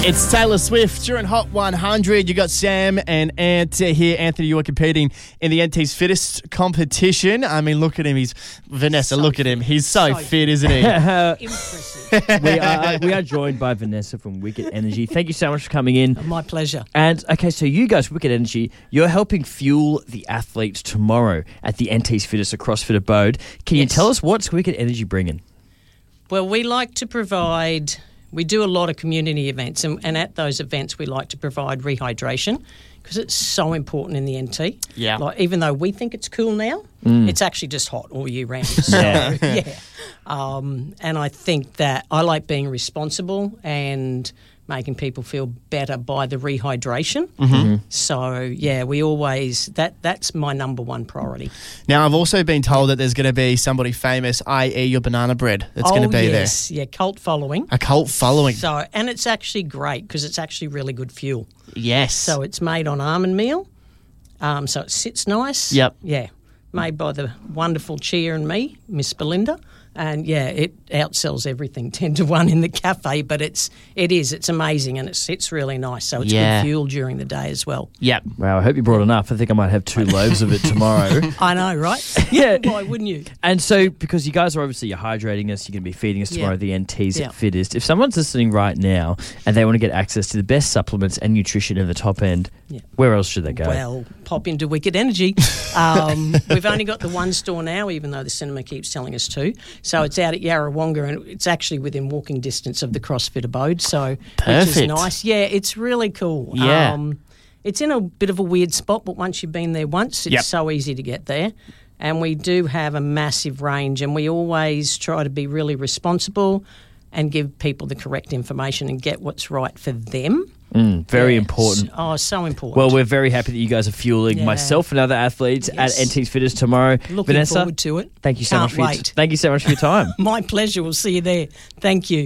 It's Taylor Swift during Hot 100. You got Sam and Ant here. Anthony, you are competing in the NT's Fittest competition. I mean, look at him. Vanessa, look at him. He's so fit, isn't he? Impressive. We are joined by Vanessa from Wicked Energy. Thank you so much for coming in. My pleasure. And, okay, so you guys, Wicked Energy, you're helping fuel the athletes tomorrow at the NT's Fittest, a CrossFit abode. Can you tell us what's Wicked Energy bringing? Well, we like to provide... We do a lot of community events, and at those events we like to provide rehydration because it's so important in the NT. Yeah. Like, even though we think it's cool now, it's actually just hot all year round. So, yeah. And I think that I like being responsible and making people feel better by the rehydration. Mm-hmm. So, yeah, we always... That's my number one priority. Now, I've also been told that there's going to be somebody famous, i.e. your banana bread, that's going to be there. Yeah, cult following. A cult following. So, and it's actually great because it's actually really good fuel. Yes. So it's made on almond meal, so it sits nice. Yep. Yeah, made by the wonderful Chia and me, Miss Belinda. And, yeah, it outsells everything 10 to 1 in the cafe, but it's amazing and it sits really nice. So it's good fuel during the day as well. Yep. Wow, I hope you brought enough. I think I might have 2 loaves of it tomorrow. I know, right? Yeah. Why wouldn't you? And so, because you guys are obviously, you're hydrating us, you're going to be feeding us tomorrow, the NT's Fittest. If someone's listening right now and they want to get access to the best supplements and nutrition in the top end, where else should they go? Well, pop into Wicked Energy. We've only got the one store now, even though the cinema keeps telling us 2. So it's out at Yarrawonga, and it's actually within walking distance of the CrossFit abode. So perfect. Which is nice. Yeah, it's really cool. Yeah. It's in a bit of a weird spot, but once you've been there once, it's so easy to get there. And we do have a massive range, and we always try to be really responsible and give people the correct information and get what's right for them. Very important. Oh, so important. Well, we're very happy that you guys are fueling myself and other athletes at NT's Fittest tomorrow. Looking Vanessa, forward to it. Thank you so much for your time. My pleasure. We'll see you there. Thank you.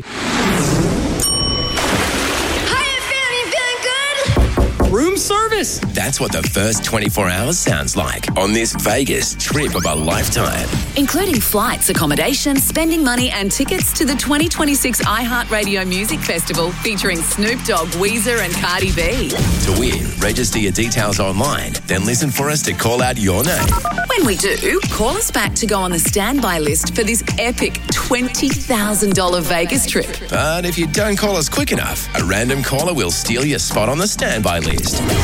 Room service. That's what the first 24 hours sounds like on this Vegas trip of a lifetime. Including flights, accommodation, spending money and tickets to the 2026 iHeartRadio Music Festival featuring Snoop Dogg, Weezer and Cardi B. To win, register your details online, then listen for us to call out your name. When we do, call us back to go on the standby list for this epic $20,000 Vegas trip. But if you don't call us quick enough, a random caller will steal your spot on the standby list.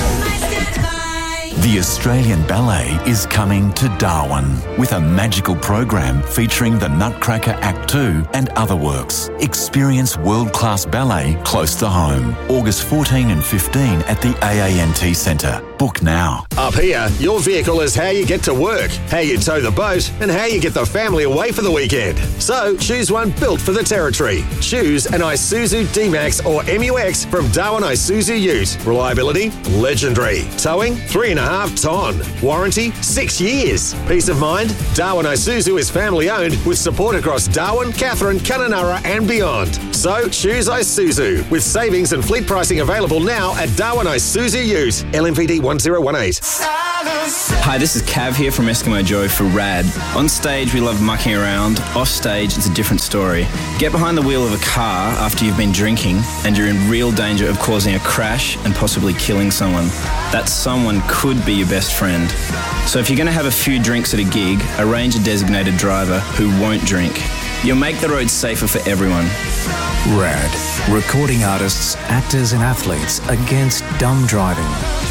The Australian Ballet is coming to Darwin with a magical program featuring the Nutcracker Act 2 and other works. Experience world-class ballet close to home. August 14 and 15 at the AANT Centre. Book now. Up here, your vehicle is how you get to work, how you tow the boat, and how you get the family away for the weekend. So choose one built for the territory. Choose an Isuzu D-Max or MUX from Darwin Isuzu Ute. Reliability, legendary. Towing, 3.5 ton. Warranty, 6 years. Peace of mind, Darwin Isuzu is family owned with support across Darwin, Katherine, Kununurra and beyond. So choose Isuzu with savings and fleet pricing available now at Darwin Isuzu Ute. LMVD 1018. Hi, this is Cav here from Eskimo Joe for RAD. On stage, we love mucking around. Off stage, it's a different story. Get behind the wheel of a car after you've been drinking and you're in real danger of causing a crash and possibly killing someone. That someone could be your best friend. So if you're going to have a few drinks at a gig, arrange a designated driver who won't drink. You'll make the roads safer for everyone. RAD. Recording artists, actors and athletes against dumb driving.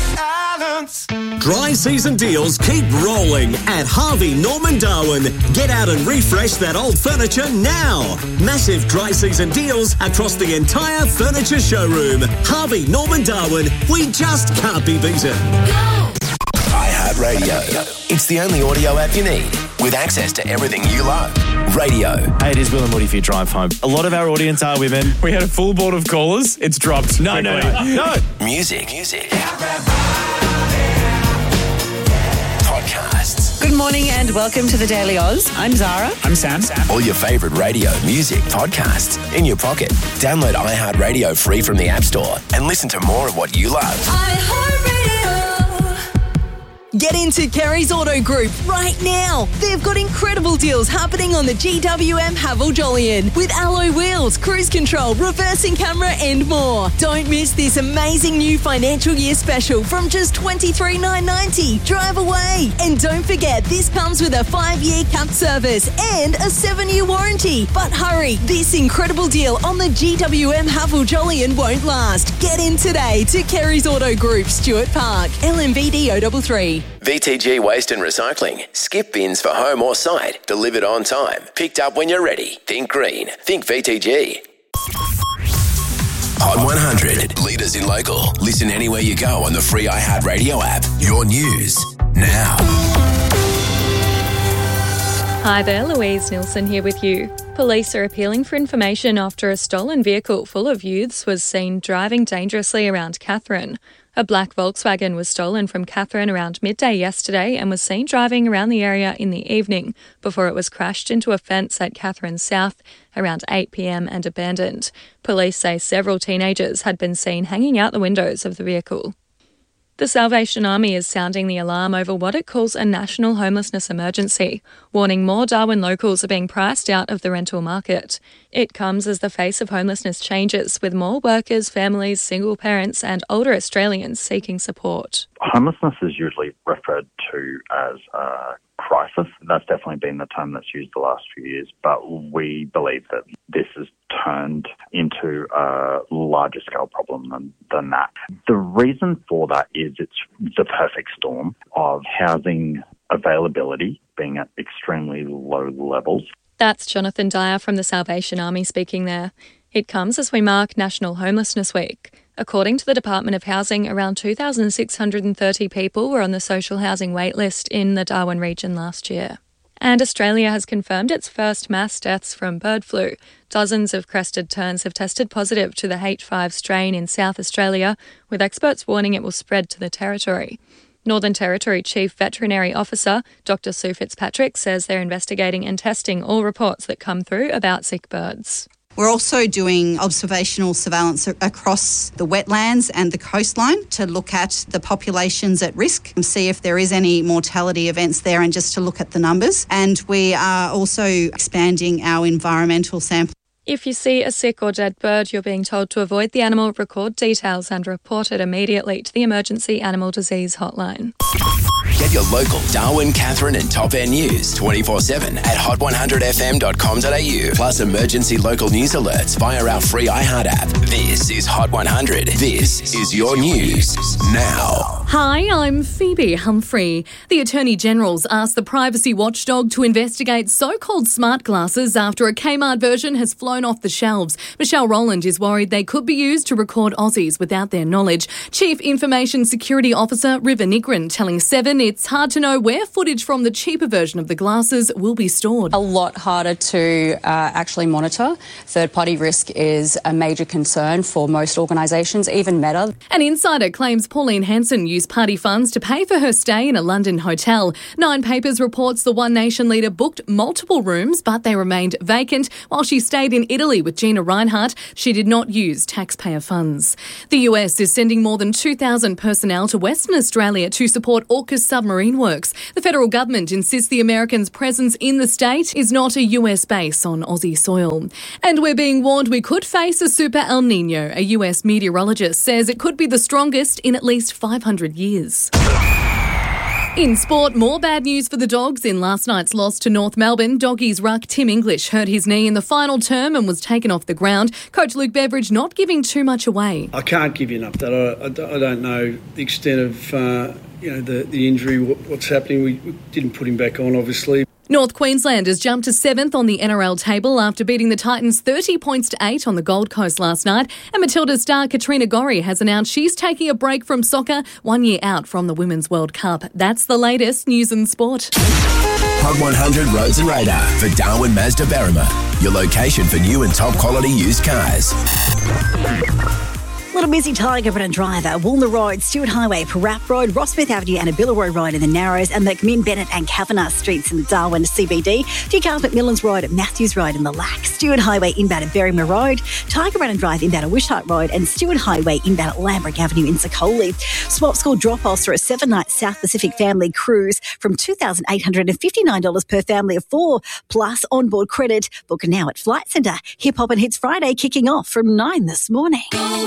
Dry season deals keep rolling at Harvey Norman Darwin. Get out and refresh that old furniture now. Massive dry season deals across the entire furniture showroom. Harvey Norman Darwin. We just can't be beaten. iHeartRadio. It's the only audio app you need with access to everything you love. Radio. Hey, it is Will and Woody for your drive home. A lot of our audience are women. We had a full board of callers. It's dropped. No. Music. Podcasts. Good morning and welcome to the Daily Oz. I'm Zara. I'm Sam. All your favourite radio, music, podcasts in your pocket. Download iHeartRadio free from the App Store and listen to more of what you love. iHeartRadio. Get into Kerry's Auto Group right now. They've got incredible deals happening on the GWM Haval Jolyon with alloy wheels, cruise control, reversing camera and more. Don't miss this amazing new financial year special from just $23,990. Drive away. And don't forget, this comes with a 5-year capped service and a 7-year warranty. But hurry, this incredible deal on the GWM Haval Jolyon won't last. Get in today to Kerry's Auto Group, Stuart Park, LMVD 033. VTG Waste and Recycling. Skip bins for home or site. Delivered on time. Picked up when you're ready. Think green. Think VTG. Hot 100. Leaders in local. Listen anywhere you go on the free iHeart Radio app. Your news now. Hi there, Louise Nilsson here with you. Police are appealing for information after a stolen vehicle full of youths was seen driving dangerously around Katherine. A black Volkswagen was stolen from Katherine around midday yesterday and was seen driving around the area in the evening before it was crashed into a fence at Katherine South around 8 p.m. and abandoned. Police say several teenagers had been seen hanging out the windows of the vehicle. The Salvation Army is sounding the alarm over what it calls a national homelessness emergency, warning more Darwin locals are being priced out of the rental market. It comes as the face of homelessness changes, with more workers, families, single parents and older Australians seeking support. Homelessness is usually referred to as a crisis. That's definitely been the term that's used the last few years, but we believe that this has turned into a larger scale problem than that. The reason for that is it's the perfect storm of housing availability being at extremely low levels. That's Jonathan Dyer from the Salvation Army speaking there. It comes as we mark National Homelessness Week. According to the Department of Housing, around 2,630 people were on the social housing wait list in the Darwin region last year. And Australia has confirmed its first mass deaths from bird flu. Dozens of crested terns have tested positive to the H5 strain in South Australia, with experts warning it will spread to the territory. Northern Territory Chief Veterinary Officer Dr. Sue Fitzpatrick says they're investigating and testing all reports that come through about sick birds. We're also doing observational surveillance across the wetlands and the coastline to look at the populations at risk and see if there is any mortality events there and just to look at the numbers. And we are also expanding our environmental sampling. If you see a sick or dead bird, you're being told to avoid the animal, record details and report it immediately to the Emergency Animal Disease Hotline. Get your local Darwin, Katherine and Top End news 24/7 at hot100fm.com.au. Plus emergency local news alerts via our free iHeart app. This is Hot 100. This is your news now. Hi, I'm Phoebe Humphrey. The Attorney General's asked the privacy watchdog to investigate so-called smart glasses after a Kmart version has flown off the shelves. Michelle Rowland is worried they could be used to record Aussies without their knowledge. Chief Information Security Officer River Nigran telling Seven it's hard to know where footage from the cheaper version of the glasses will be stored. A lot harder to actually monitor. Third-party risk is a major concern for most organisations, even Meta. An insider claims Pauline Hanson used party funds to pay for her stay in a London hotel. Nine Papers reports the One Nation leader booked multiple rooms, but they remained vacant. While she stayed in Italy with Gina Rinehart, she did not use taxpayer funds. The US is sending more than 2,000 personnel to Western Australia to support AUKUS submarine works. The federal government insists the Americans' presence in the state is not a US base on Aussie soil. And we're being warned we could face a super El Nino. A US meteorologist says it could be the strongest in at least 500 years. In sport, more bad news for the Dogs in last night's loss to North Melbourne. Doggies ruck Tim English hurt his knee in the final term and was taken off the ground. Coach Luke Beveridge not giving too much away. I can't give you an update. I don't know the extent of the injury, what's happening. We didn't put him back on, obviously. North Queensland has jumped to 7th on the NRL table after beating the Titans 30 points to 8 on the Gold Coast last night. And Matilda's star Katrina Gorry has announced she's taking a break from soccer 1 year out from the Women's World Cup. That's the latest news and sport. Hot 100 Roads and Radar for Darwin Mazda Berrima. Your location for new and top quality used cars. little busy Tiger Brennan Drive, Woolner Road, Stewart Highway, Parap Road, Rossmith Avenue and Billrow Road in the Narrows, and McMinn, Bennett and Kavanagh Streets in the Darwin CBD. Decals McMillan's Road, Matthews Road in the Lac, Stewart Highway inbound at Berrymer Road, Tiger Brennan Drive inbound at Wishart Road and Stewart Highway inbound at Lambrick Avenue in Sacoli. Swap School drop-offs for a 7-night South Pacific family cruise from $2,859 per family of 4, plus onboard credit. Book now at Flight Centre. Hip Hop and Hits Friday kicking off from 9 this morning.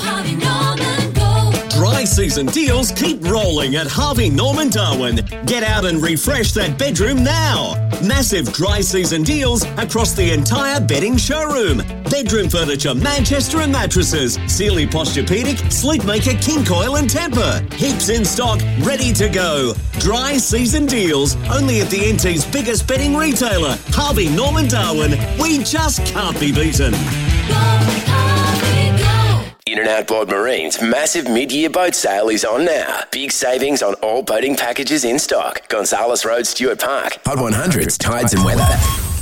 Dry season deals keep rolling at Harvey Norman Darwin. Get out and refresh that bedroom now. Massive dry season deals across the entire bedding showroom. Bedroom furniture, Manchester and mattresses, Sealy Posturepedic, Sleepmaker, King Coil and Tempur. Heaps in stock, ready to go. Dry season deals only at the NT's biggest bedding retailer, Harvey Norman Darwin. We just can't be beaten. In and Outboard Marine's massive mid-year boat sale is on now. Big savings on all boating packages in stock. Gonzales Road, Stuart Park. Hot 100's Tides and Weather.